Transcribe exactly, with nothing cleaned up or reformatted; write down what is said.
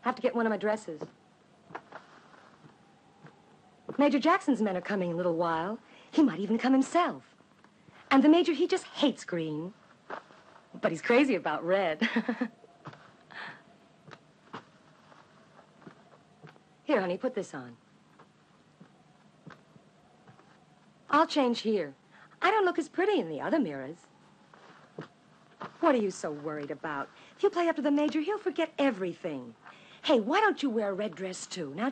Have to get one of my dresses. Major Jackson's men are coming in a little while. He might even come himself. And the Major, he just hates green. But he's crazy about red. Here, honey, put this on. I'll change here. I don't look as pretty in the other mirrors. What are you so worried about? If you play up to the Major, he'll forget everything. Hey, why don't you wear a red dress, too? Now,